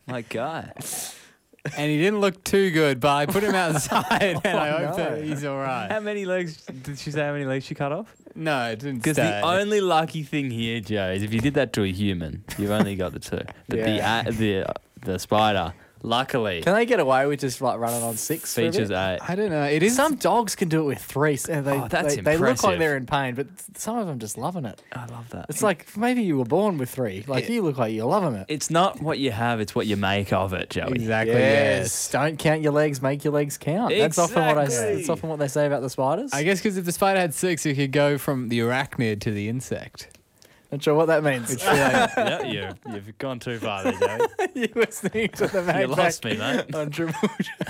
My guy. And he didn't look too good, but I put him outside and I hope that he's all right. How many legs did she say? How many legs she cut off? No, it didn't Because stay. the only lucky thing here, Joe, is if you did that to a human, you've only got the two. But the spider, luckily, Can they get away with just like running on 6? for a bit? features 8. I don't know. It is Some dogs can do it with 3. And they, Oh, that's they look like impressive. they're in pain, but some of them just loving it. I love that. It's like maybe you were born with 3. Like you look like you're loving it. It's not what you have, it's what you make of it, Joey. exactly. Yes. Don't count your legs, make your legs count. That's often what Exactly. that's often what they say about the spiders. I guess because if the spider had 6, it could go from the arachnid to the insect. Not sure what that means. Yeah, you've gone too far there, Joey. You're listening to the You lost me, mate. on Triple J.